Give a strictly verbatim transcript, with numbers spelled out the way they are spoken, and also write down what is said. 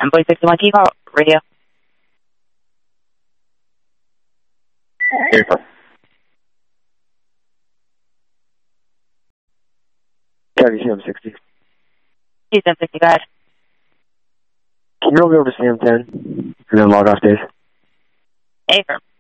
Employee sixty-one, can you call radio? April. Kevy, C M sixty. C M sixty, go ahead. Can you roll me over to C M ten? And then log off days? Affirm.